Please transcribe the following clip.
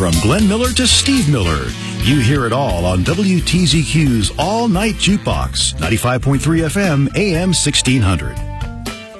From Glenn Miller to Steve Miller, you hear it all on WTZQ's All Night Jukebox, 95.3 FM, AM 1600.